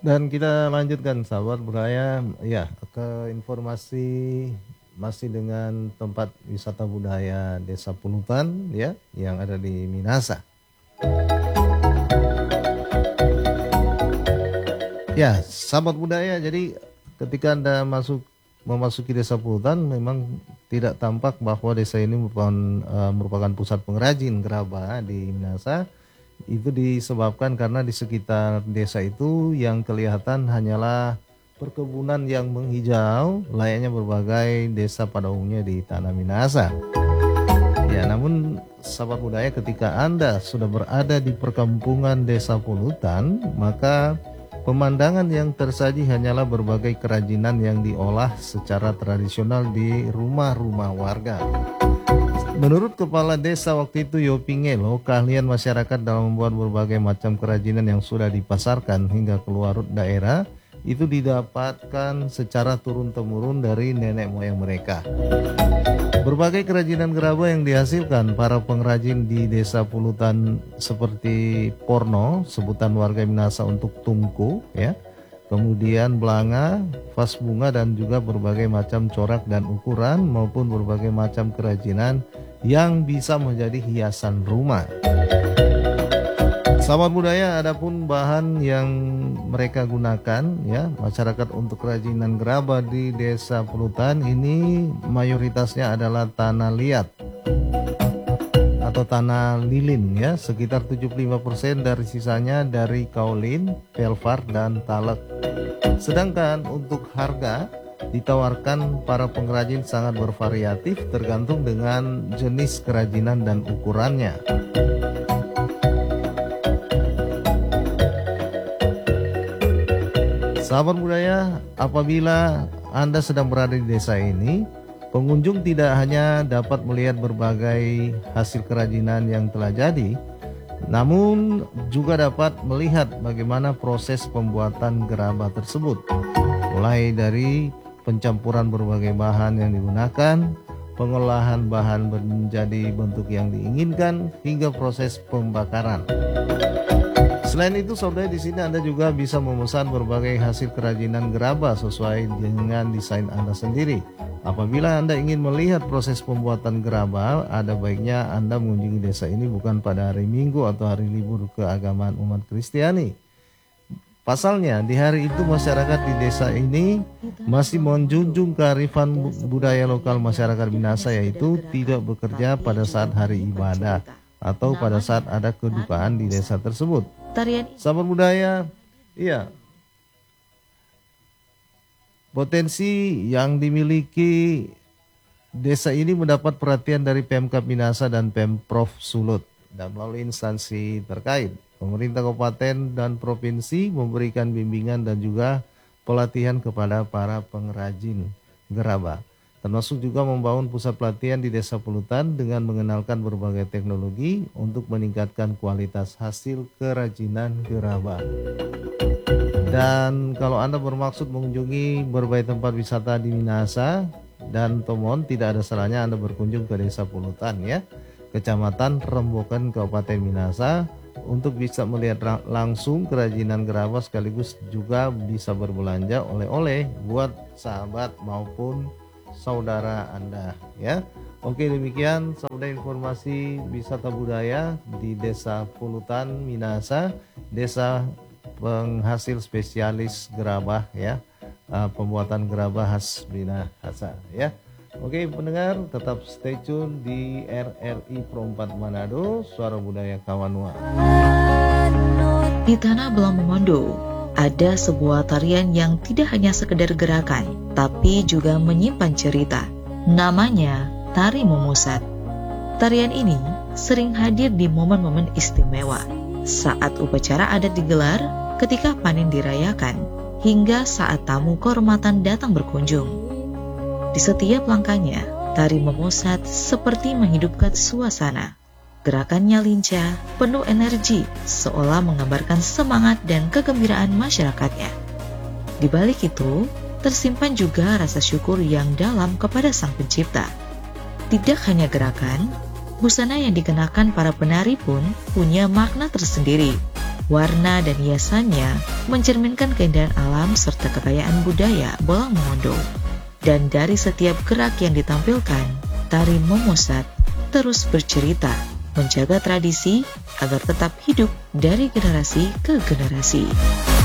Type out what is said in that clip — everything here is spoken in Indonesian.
Dan kita lanjutkan sahabat budaya ya ke informasi masih dengan tempat wisata budaya Desa Pulutan ya yang ada di Minasa. Ya, sahabat budaya, jadi ketika Anda memasuki Desa Pulutan memang tidak tampak bahwa desa ini merupakan pusat pengrajin gerabah di Minasa. Itu disebabkan karena di sekitar desa itu yang kelihatan hanyalah perkebunan yang menghijau layaknya berbagai desa pada umumnya di tanah Minasa. Ya, namun sahabat budaya, ketika Anda sudah berada di perkampungan Desa Pulutan, maka pemandangan yang tersaji hanyalah berbagai kerajinan yang diolah secara tradisional di rumah-rumah warga. Menurut Kepala Desa waktu itu Yopingelo, keahlian masyarakat dalam membuat berbagai macam kerajinan yang sudah dipasarkan hingga keluar daerah itu didapatkan secara turun-temurun dari nenek moyang mereka. Berbagai kerajinan gerabah yang dihasilkan para pengrajin di Desa Pulutan seperti porno, sebutan warga Minasa untuk tungku, ya. Kemudian belanga, vas bunga dan juga berbagai macam corak dan ukuran maupun berbagai macam kerajinan yang bisa menjadi hiasan rumah. Sahabat budaya, adapun bahan yang mereka gunakan ya masyarakat untuk kerajinan gerabah di Desa Pulutan ini mayoritasnya adalah tanah liat atau tanah lilin ya, sekitar 75% dari sisanya dari kaolin, pelvar dan talek. Sedangkan untuk harga ditawarkan para pengrajin sangat bervariatif tergantung dengan jenis kerajinan dan ukurannya. Sahabat budaya, apabila Anda sedang berada di desa ini, pengunjung tidak hanya dapat melihat berbagai hasil kerajinan yang telah jadi, namun juga dapat melihat bagaimana proses pembuatan gerabah tersebut. Mulai dari pencampuran berbagai bahan yang digunakan, pengolahan bahan menjadi bentuk yang diinginkan, hingga proses pembakaran. Selain itu, saudara, di sini Anda juga bisa memesan berbagai hasil kerajinan gerabah sesuai dengan desain Anda sendiri. Apabila Anda ingin melihat proses pembuatan gerabah, ada baiknya Anda mengunjungi desa ini bukan pada hari Minggu atau hari libur keagamaan umat Kristiani. Pasalnya, di hari itu masyarakat di desa ini masih menjunjung kearifan budaya lokal masyarakat Minasa, yaitu tidak bekerja pada saat hari ibadah atau pada saat ada kedukaan di desa tersebut. Sahabat budaya, iya, potensi yang dimiliki desa ini mendapat perhatian dari Pemkab Minasa dan Pemprov Sulut dan melalui instansi terkait. Pemerintah kabupaten dan provinsi memberikan bimbingan dan juga pelatihan kepada para pengrajin gerabah, termasuk juga membangun pusat pelatihan di Desa Pulutan dengan mengenalkan berbagai teknologi untuk meningkatkan kualitas hasil kerajinan gerabah. Dan kalau Anda bermaksud mengunjungi berbagai tempat wisata di Minasa dan Tomon, tidak ada salahnya Anda berkunjung ke Desa Pulutan ya, Kecamatan Rembokan, Kabupaten Minasa, untuk bisa melihat langsung kerajinan gerabah sekaligus juga bisa berbelanja oleh-oleh buat sahabat maupun saudara Anda ya. Oke, demikian saudara informasi wisata budaya di Desa Pulutan Minasa, desa penghasil spesialis gerabah ya, pembuatan gerabah khas Minasa ya. Oke pendengar, tetap stay tune di RRI Pro 4 Manado, Suara Budaya Kawanua. Di Tanah Belang Mongondo ada sebuah tarian yang tidak hanya sekedar gerakan, tapi juga menyimpan cerita. Namanya Tari Momusat. Tarian ini sering hadir di momen-momen istimewa, saat upacara adat digelar, ketika panen dirayakan, hingga saat tamu kehormatan datang berkunjung. Di setiap langkahnya, Tari Momusat seperti menghidupkan suasana. Gerakannya lincah, penuh energi, seolah menggambarkan semangat dan kegembiraan masyarakatnya. Di balik itu, tersimpan juga rasa syukur yang dalam kepada Sang Pencipta. Tidak hanya gerakan, busana yang dikenakan para penari pun punya makna tersendiri. Warna dan hiasannya mencerminkan keindahan alam serta kekayaan budaya Bolang Mongondo. Dan dari setiap gerak yang ditampilkan, tari Momosat terus bercerita, menjaga tradisi agar tetap hidup dari generasi ke generasi.